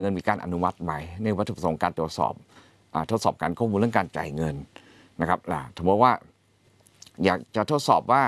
เงินมีการอนุมัติไหมในวัตถุประสงค์การตรวจสอบทดสอบการควบคุมเรื่องการจ่ายเงินนะครับสมมติว่าอยากจะทดสอบว่า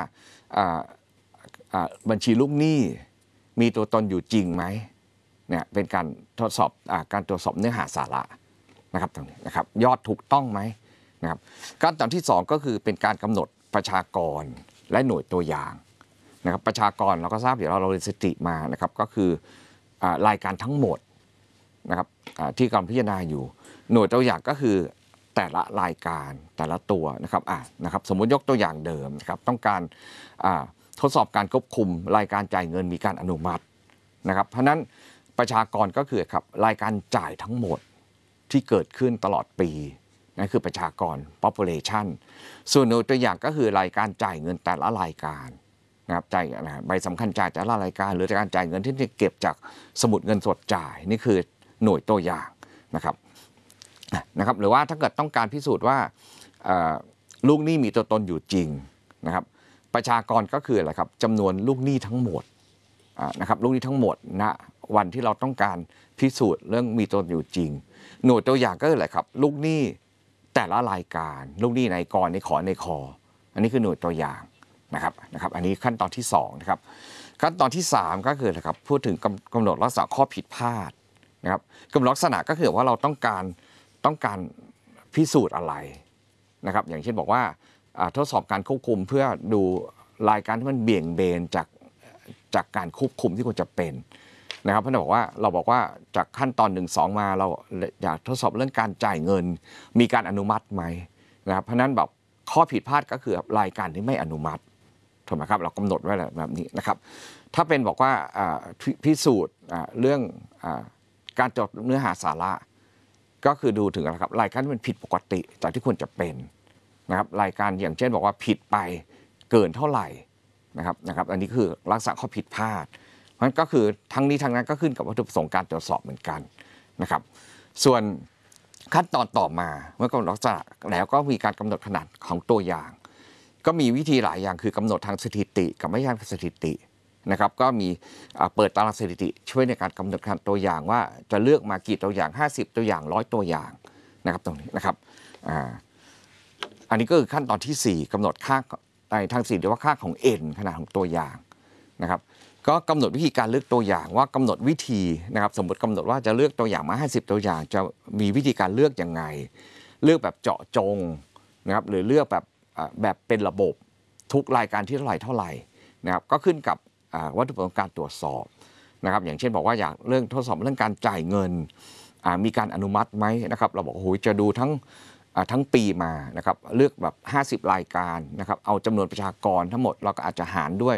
บัญชีลูกหนี้มีตัวตนอยู่จริงไหมเนี่ยเป็นการทดสอบการตรวจสอบเนื้อหาสาระนะครับตรงนี้นะครับยอดถูกต้องไหมนะครับขั้นตอนที่2ก็คือเป็นการกำหนดประชากรและหน่วยตัวอย่างนะครับประชากรเราก็ทราบเดี๋ยวเราเรียนสถิติมานะครับก็คือรายการทั้งหมดนะครับที่กำลังพิจารณาอยู่หน่วยตัวอย่างก็คือแต่ละรายการแต่ละตัวนะครับสมมุติยกตัวอย่างเดิมนะครับต้องการทดสอบการควบคุมรายการจ่ายเงินมีการอนุมัตินะครับเพราะนั้นประชากรก็คือครับรายการจ่ายทั้งหมดที่เกิดขึ้นตลอดปีนั่นคือประชากร population ส่วนหน่วยตัวอย่างก็คือรายการจ่ายเงินแต่ละรายการนะครับจ่ายใบสำคัญจ่ายแต่ละรายการหรือการจ่ายเงินที่เก็บจากสมุดเงินสดจ่ายนี่คือหน่วยตัวอย่างนะครับหรือว่าถ้าเกิดต้องการพิสูจน์ว่าลูกหนี้มีตัวตนอยู่จริงนะครับประชากรก็คืออะไรครับจำนวนลูกหนี้ทั้งหมดนะครับลูกหนี้ทั้งหมดณวันที่เราต้องการพิสูจน์เรื่องมีตัวตนอยู่จริงหน่วยตัวอย่างก็คืออะไรครับลูกหนี้แต่ละรายการลูกหนี้ในกรในขอในคออันนี้คือหน่วยตัวอย่างนะครับอันนี้ขั้นตอนที่2นะครับขั้นตอนที่3ก็คือนะครับพูดถึงกำหนดลักษณะข้อผิดพลาดนะครับกำหนดลักษณะก็คือว่าเราต้องการพิสูจน์อะไรนะครับอย่างเช่นบอกว่าทดสอบการควบคุมเพื่อดูรายการที่มันเบี่ยงเบนจากการควบคุมที่ควรจะเป็นนะครับเพราะเราบอกว่าจากขั้นตอน1 2มาเราอยากทดสอบเรื่องการจ่ายเงินมีการอนุมัติไหมนะครับเพราะนั้นแบบข้อผิดพลาดก็คือรายการที่ไม่อนุมัติถูกไหมครับเรากำหนดไว้แบบนี้นะครับถ้าเป็นบอกว่าพิสูจน์เรื่องการจดเนื้อหาสาระก็คือดูถึงนะครับรายการที่มันผิดปกติจากที่ควรจะเป็นนะครับรายการอย่างเช่นบอกว่าผิดไปเกินเท่าไหร่นะครับอันนี้คือลักษณะข้อผิดพลาดเพราะฉะนั้นก็คือทั้งนี้ทั้งนั้นก็ขึ้นกับวัตถุประสงค์การตรวจสอบเหมือนกันนะครับส่วนขั้นตอนต่อมาเมื่อกำหนดลักษณะแล้วก็มีการกำหนดขนาดของตัวอย่างก็มีวิธีหลายอย่างคือกำหนดทางสถิติกับไม่ใช่ทางสถิตินะครับก็มีเปิดตารางสถิติช่วยในการกำหนดขนาดตัวอย่างว่าจะเลือกมากี่ตัวอย่าง50ตัวอย่าง100ตัวอย่างนะครับตรงนี้นะครับอันนี้ก็คือขั้นตอนที่4กำหนดค่าในทาง4เรียกว่าค่าของ n ขนาดของตัวอย่างนะครับก็กำหนดวิธีการเลือกตัวอย่างว่ากำหนดวิธีนะครับสมมติกำหนดว่าจะเลือกตัวอย่างมา50ตัวอย่างจะมีวิธีการเลือกยังไงเลือกแบบเจาะจงนะครับหรือเลือกแบบเป็นระบบทุกรายการที่เท่าไหร่นะครับก็ขึ้นกับวัตถุประสงค์การตรวจสอบนะครับอย่างเช่นบอกว่าอยากเรื่องทดสอบเรื่องการจ่ายเงินมีการอนุมัติไหมนะครับเราบอกโอ้โหจะดูทั้งปีมานะครับเลือกแบบ50รายการนะครับเอาจำนวนประชากรทั้งหมดเราก็อาจจะหารด้วย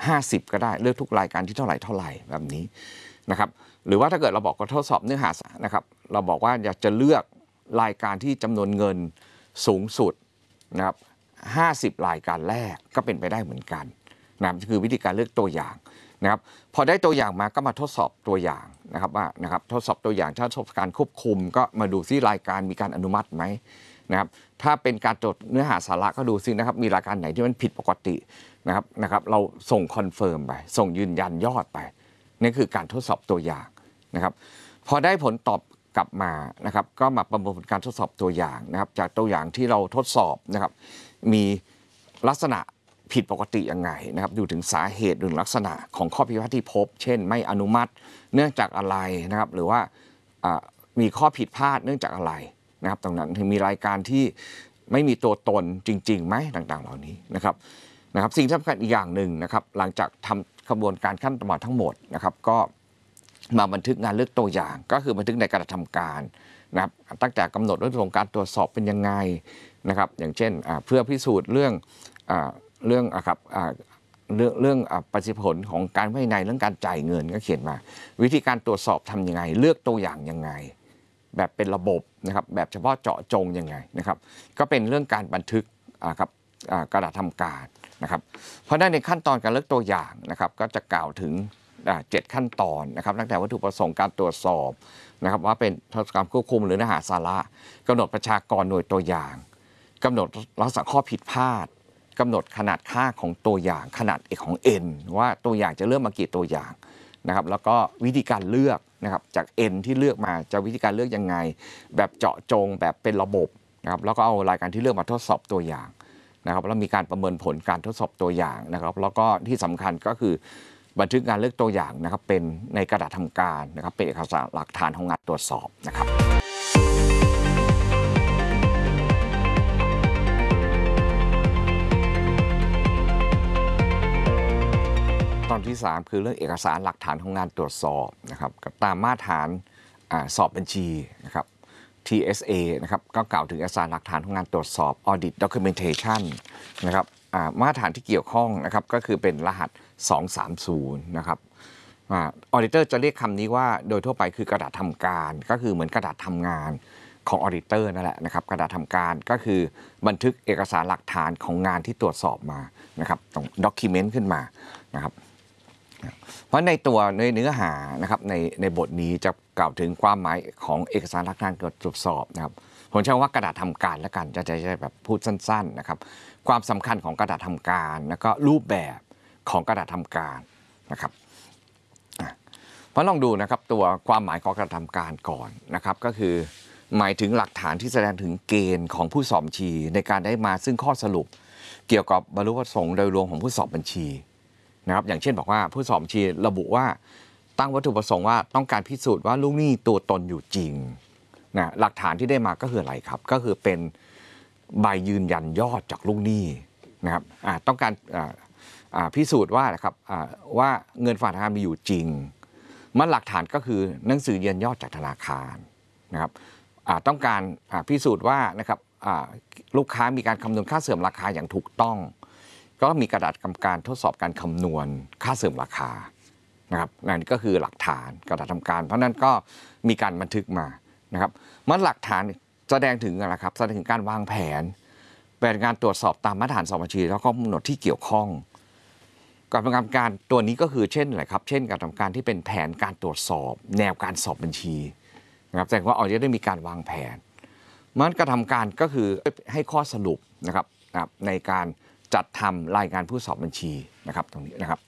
50ก็ได้เลือกทุกรายการที่เท่าไหร่แบบนี้นะครับหรือว่าถ้าเกิดเราบอกว่าทดสอบเนื้อหานะครับเราบอกว่าอยากจะเลือกรายการที่จำนวนเงินสูงสุดนะครับ50รายการแรกก็เป็นไปได้เหมือนกันนะคือวิธีการเลือกตัวอย่างนะครับพอได้ตัวอย่างมาก็มาทดสอบตัวอย่างนะครับว่านะครับทดสอบตัวอย่างถ้าทดสอบการควบคุมก็มาดูซิรายการมีการอนุมัติไหมนะครับถ้าเป็นการจดเนื้อหาสาระก็ดูซินะครับมีรายการไหนที่มันผิดปกตินะครับเราส่งคอนเฟิร์มไปส่งยืนยันยอดไปนี่คือการทดสอบตัวอย่างนะครับพอได้ผลตอบกลับมานะครับก็มาประเมินผลการทดสอบตัวอย่างนะครับจากตัวอย่างที่เราทดสอบนะครับมีลักษณะผิดปกติยังไงนะครับดูถึงสาเหตุหรือลักษณะของข้อผิดพลาดที่พบเช่นไม่อนุมัติเนื่องจากอะไรนะครับหรือว่ามีข้อผิดพลาดเนื่องจากอะไรนะครับตรงนั้นถึงมีรายการที่ไม่มีตัวตนจริงๆไหมต่างๆเหล่านี้นะครับสิ่งสำคัญอีกอย่างหนึ่งนะครับหลังจากทำกระบวนการขั้นตอนทั้งหมดนะครับก็มาบันทึกงานเลือกตัวอย่างก็คือบันทึกในการทำการนะครับตั้งแต่กำหนดวัตถุประสงค์การตรวจสอบเป็นยังไงนะครับอย่างเช่นเพื่อพิสูจน์เรื่องประสิทธิผลของการภายในเรื่องการจ่ายเงินก็เขียนมาวิธีการตรวจสอบทำยังไงเลือกตัวอย่างยังไงแบบเป็นระบบนะครับแบบเฉพาะเจาะจงยังไงนะครับก็เป็นเรื่องการบันทึกกระดาษทำการนะครับเพราะในขั้นตอนการเลือกตัวอย่างนะครับก็จะกล่าวถึง7ขั้นตอนนะครับตั้งแต่วัตถุประสงค์การตรวจสอบนะครับว่าเป็นทดสอบการควบคุมหรือเนื้อหาสาระกำหนดประชากรหน่วยตัวอย่างกำหนดลักษณะข้อผิดพลาดกำหนดขนาดค่าของตัวอย่างขนาดของ n ว่าตัวอย่างจะเริ่มมากี่ตัวอย่างนะครับแล้วก็วิธีการเลือกนะครับจาก N ที่เลือกมาจะวิธีการเลือกยังไงแบบเจาะจงแบบเป็นระบบนะครับแล้วก็เอารายการที่เลือกมาทดสอบตัวอย่างนะครับแล้วมีการประเมินผลการทดสอบตัวอย่างนะครับแล้วก็ที่สำคัญก็คือบันทึกการเลือกตัวอย่างนะครับเป็นในกระดาษทำการนะครับเป็นเอกสารหลักฐานของงานตรวจสอบนะครับตอนที่ 3คือเรื่องเอกสารหลักฐานของงานตรวจสอบนะครับตามมาตรฐานสอบบัญชีนะครับ TSA นะครับก็กล่าวถึงเอกสารหลักฐานของงานตรวจสอบ Audit Documentation นะครับมาตรฐานที่เกี่ยวข้องนะครับก็คือเป็นรหัส 230 นะครับออดิเตอร์จะเรียกคำนี้ว่าโดยทั่วไปคือกระดาษทำการก็คือเหมือนกระดาษทำงานของออดิเตอร์นั่นแหละนะครับกระดาษทำการก็คือบันทึกเอกสารหลักฐานของงานที่ตรวจสอบมานะครับต้องด็อกิเมนต์ขึ้นมานะครับเพราะในตัวเนื้อหานะครับในบทนี้จะกล่าวถึงความหมายของเอกสารหลักฐานตรวจสอบนะครับผมใช้ว่ากระดาษทำการแล้วกันจะใช้แบบพูดสั้นๆนะครับความสำคัญของกระดาษทำการแล้วก็รูปแบบของกระดาษทำการนะครับเพราะลองดูนะครับตัวความหมายของกระดาษทำการก่อนนะครับก็คือหมายถึงหลักฐานที่แสดงถึงเกณฑ์ของผู้สอบบัญชีในการได้มาซึ่งข้อสรุปเกี่ยวกับบรรลุประสงค์โดยรวมของผู้สอบบัญชีนะครับอย่างเช่นบอกว่าผู้สอบบัญชีระบุว่าตั้งวัตถุประสงค์ว่าต้องการพิสูจน์ว่าลูกหนี้ตัวตนอยู่จริงนะหลักฐานที่ได้มาก็คืออะไรครับก็คือเป็นใบยืนยันยอดจากลูกหนี้นะครับต้องการพิสูจน์ว่านะครับว่าเงินฝากธนาคารมีอยู่จริงมันหลักฐานก็คือหนังสือยืนยันยอดจากธนาคารนะครับต้องการพิสูจน์ว่านะครับลูกค้ามีการคำนวณค่าเสื่อมราคาอย่างถูกต้องก็มีกระดาษกรรมการทดสอบการคำนวณค่าเสื่อมราคานะครับนั่นก็คือหลักฐานกระดาษทำการเพราะนั้นก็มีการบันทึกมานะครับมันหลักฐานแสดงถึงอะไรครับแสดงถึงการวางแผนเป็นการตรวจสอบตามมาตรฐานสอบบัญชีแล้วก็กำหนดที่เกี่ยวข้องการทำการตัวนี้ก็คือเช่นอะไรครับเช่นการทำการที่เป็นแผนการตรวจสอบแนวการสอบบัญชีนะครับแสดงว่าออดิเตอร์ได้มีการวางแผนมันการทำการก็คือให้ข้อสรุปนะครับในการจัดทำรายงานผู้สอบบัญชีนะครับตรงนี้นะครับ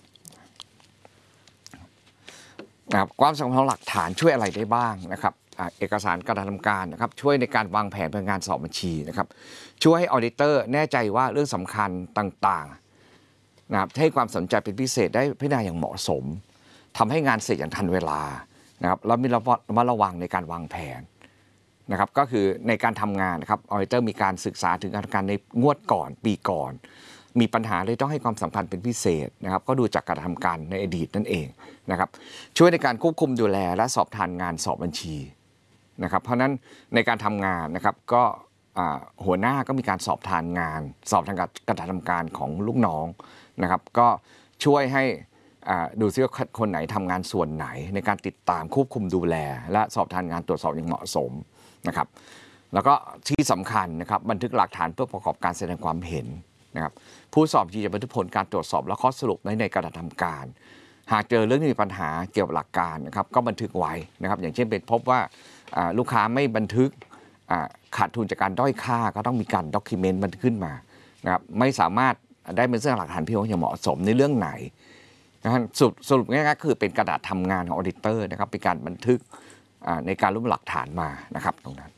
ความสำคัญของหลักฐานช่วยอะไรได้บ้างนะครับเอกสารการทำการนะครับช่วยในการวางแผนเป็นงานสอบบัญชีนะครับช่วยให้ออดิเตอร์แน่ใจว่าเรื่องสำคัญต่างๆนะครับให้ความสนใจเป็นพิเศษได้พิจารณาอย่างเหมาะสมทำให้งานเสร็จอย่างทันเวลานะครับแล้วมีระมัดระวังในการวางแผนนะครับก็คือในการทำงานนะครับออดิเตอร์มีการศึกษาถึงการทำงานในงวดก่อนปีก่อนมีปัญหาเลยต้องให้ความสำคัญเป็นพิเศษนะครับก็ดูจากการทำการในอดีตนั่นเองนะครับช่วยในการควบคุมดูแลและสอบทานงานสอบบัญชีนะครับเพราะนั้นในการทำงานนะครับก็หัวหน้าก็มีการสอบทานงานสอบทางการทำการของลูกน้องนะครับก็ช่วยให้ดูซิว่าคนไหนทำงานส่วนไหนในการติดตามควบคุมดูแลและสอบทานงานตรวจสอบอย่างเหมาะสมนะครับแล้วก็ที่สำคัญนะครับบันทึกหลักฐานเพื่อประกอบการแสดงความเห็นนะครับผู้สอบบัญชีจะบันทึกผลการตรวจสอบและข้อสรุปในกระดาษทำการหากเจอเรื่องที่มีปัญหาเกี่ยวกับหลักการนะครับก็บันทึกไว้นะครับอย่างเช่นเป็นพบว่าลูกค้าไม่บันทึกขาดทุนจากการด้อยค่าก็ต้องมีการด็อกิเมนต์บันทึกขึ้นมานะครับไม่สามารถได้เป็นเรื่องหลักฐานเพียงอย่างเหมาะสมในเรื่องไหนนะสรุปง่ายๆคือเป็นกระดาษทำงานของออดิเตอร์นะครับเป็นการบันทึกในการรวบรวมหลักฐานมานะครับตรงนั้น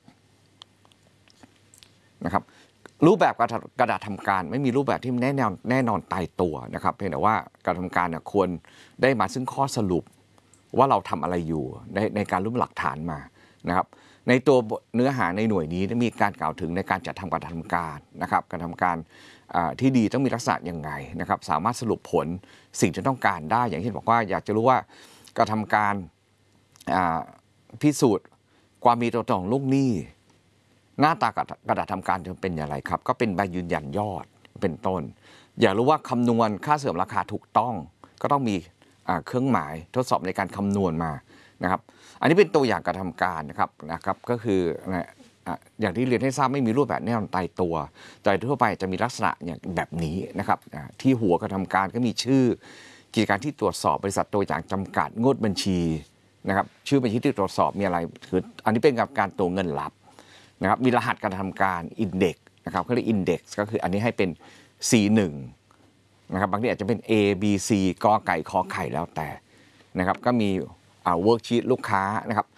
นะครับรูปแบบกระดาษทำการไม่มีรูปแบบที่แน่นอนตายตัวนะครับเพียงแต่ว่าการทำการควรได้มาซึ่งข้อสรุปว่าเราทำอะไรอยู่ในการรวบรวมหลักฐานมานะครับในตัวเนื้อหาในหน่วยนี้มีการกล่าวถึงในการจัดทำการทำการนะครับการทำการที่ดีต้องมีลักษณะยังไงนะครับสามารถสรุปผลสิ่งที่ต้องการได้อย่างเช่นบอกว่าอยากจะรู้ว่าการทำการพิสูจน์ความมีตัวตนของลูกหนี้หน้าตากระดาษทำการจะเป็นอย่างไรครับก็เป็นใบยืนยันยอดเป็นต้นอยากรู้ว่าคำนวณค่าเสื่อมราคาถูกต้องก็ต้องมีเครื่องหมายทดสอบในการคำนวณมานะครับอันนี้เป็นตัวอย่างการทำการนะครับก็คืออย่างที่เรียนให้ทราบไม่มีรูปแบบแน่นอนตายตัวแต่ทั่วไปจะมีลักษณะอย่างแบบนี้นะครับที่หัวการทำการก็มีชื่อกิจการที่ตรวจสอบบริษัทตัวอย่างจำกัดงวดบัญชีนะครับชื่อบัญชีที่ตรวจสอบมีอะไรคืออันนี้เป็นการตัวเงินลับนะครับมีรหัสการทำการอินเด็กซ์นะครับเขาเรียกอินเด็กซ์ก็คืออันนี้ให้เป็น C1 นะครับบางทีอาจจะเป็น A B C กอไก่ขอไข่แล้วแต่นะครับก็มีเวิร์กชีตลูกค้านะครับ